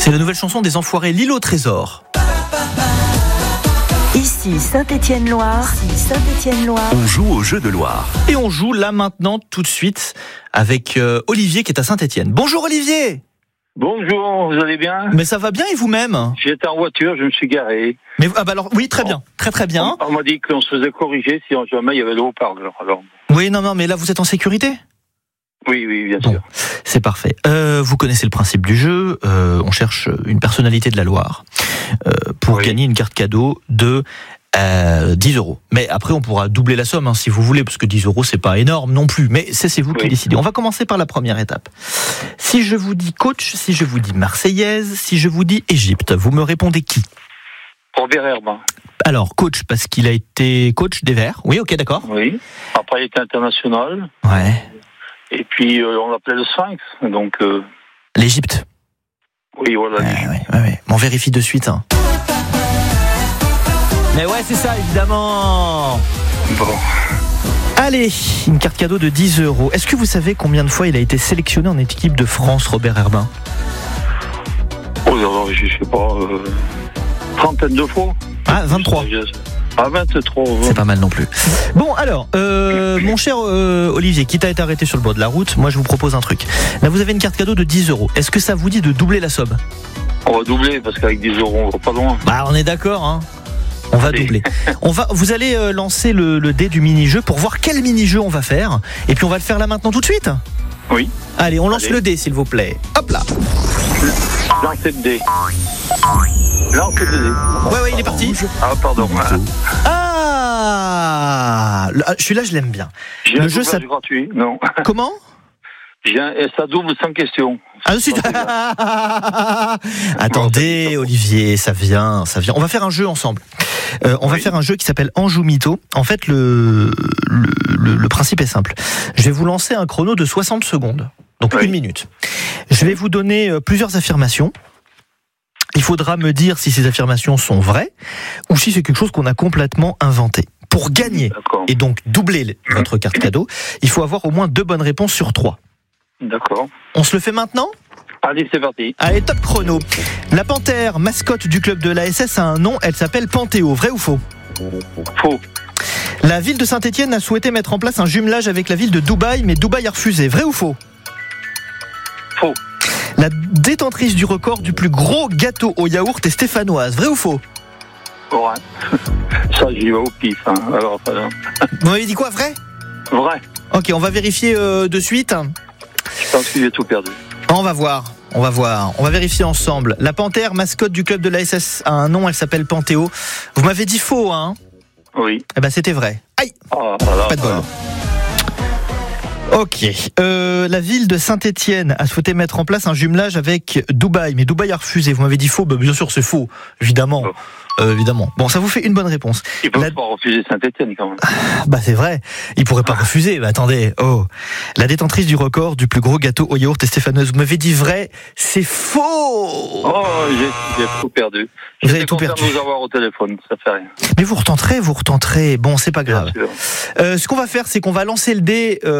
C'est la nouvelle chanson des Enfoirés, l'île au trésor. Ici Saint-Étienne-Loire. On joue au jeu de Loire. Et on joue là maintenant tout de suite avec Olivier qui est à Saint-Étienne. Bonjour Olivier. Bonjour, vous allez bien? Mais ça va bien et vous-même? J'étais en voiture, je me suis garé. Mais alors oui, très bien, très bien. On m'a dit qu'on se faisait corriger si jamais il y avait le haut-parleur. Alors... Oui, non, mais là vous êtes en sécurité? Oui, bien sûr. C'est parfait. Vous connaissez le principe du jeu. On cherche une personnalité de la Loire pour gagner une carte cadeau de 10 €. Mais après, on pourra doubler la somme si vous voulez, parce que 10 € c'est pas énorme non plus. Mais c'est vous qui décidez. On va commencer par la première étape. Si je vous dis coach, si je vous dis Marseillaise, si je vous dis Égypte, vous me répondez qui? Robert Herbin. Alors, coach, parce qu'il a été coach des Verts. Oui, ok, d'accord. Oui. Après, il était international. Ouais. Et puis, on l'appelait le Sphinx. Donc, l'Égypte. Oui, voilà. Ouais. On vérifie de suite. Mais ouais, c'est ça, évidemment. Bon. Allez, une carte cadeau de 10 €. Est-ce que vous savez combien de fois il a été sélectionné en équipe de France, Robert Herbin? Oh, alors, je sais pas, trentaine de fois. Ah, 23. Ah, 23. C'est pas mal non plus. Bon, alors, mon cher Olivier, quitte à être arrêté sur le bord de la route, moi je vous propose un truc. Là, vous avez une carte cadeau de 10 €. Est-ce que ça vous dit de doubler la somme? On va doubler, parce qu'avec 10 €, on va pas loin. Bah, on est d'accord, hein. On va doubler. Vous allez lancer le dé du mini-jeu pour voir quel mini-jeu on va faire. Et puis on va le faire là maintenant tout de suite. Oui. Allez, on lance le dé, s'il vous plaît. Hop là. Lancez le dé. Lancez le dé. Ouais, il est parti. Ah, pardon. Ah, celui-là, je l'aime bien. J'ai un doublage gratuit, non. Comment? Ça double sans question. Ah, attendez, Olivier, ça vient. On va faire un jeu ensemble. On va faire un jeu qui s'appelle Anjou Mytho. En fait, le principe est simple. Je vais vous lancer un chrono de 60 secondes. Donc 1 minute. Je vais vous donner plusieurs affirmations. Il faudra me dire si ces affirmations sont vraies ou si c'est quelque chose qu'on a complètement inventé. Pour gagner et donc doubler votre carte cadeau, il faut avoir au moins 2 bonnes réponses sur 3. D'accord. On se le fait maintenant ? Allez, c'est parti. Allez, top chrono. La panthère, mascotte du club de l'ASS, a un nom, elle s'appelle Panthéo. Vrai ou faux ? Faux. La ville de Saint-Étienne a souhaité mettre en place un jumelage avec la ville de Dubaï, mais Dubaï a refusé. Vrai ou faux ? Faux. La détentrice du record du plus gros gâteau au yaourt est stéphanoise. Vrai ou faux ? Ouais. Ça, j'y vais au pif. Alors, vous m'avez dit quoi, vrai ? Vrai. Ok, on va vérifier de suite. Je pense que j'ai tout perdu. On va voir. On va vérifier ensemble. La panthère, mascotte du club de l'ASS, a un nom, elle s'appelle Panthéo. Vous m'avez dit faux, hein ? Oui. Eh ben, c'était vrai. Aïe ! Pas de bol. Ok. La ville de Saint-Étienne a souhaité mettre en place un jumelage avec Dubaï, mais Dubaï a refusé. Vous m'avez dit faux, bien sûr c'est faux, évidemment. Évidemment. Bon, ça vous fait une bonne réponse. Ils peuvent pas refuser Saint-Étienne quand même. Bah c'est vrai, ils pourraient pas refuser. Bah attendez, la détentrice du record du plus gros gâteau au yaourt est stéphanoise. Vous m'avez dit vrai, c'est faux. Oh, j'ai tout perdu. Vous avez tout perdu. Je vais vous avoir au téléphone, ça fait rien. Mais vous retenterez. Bon, c'est pas grave. Ce qu'on va faire, c'est qu'on va lancer le dé.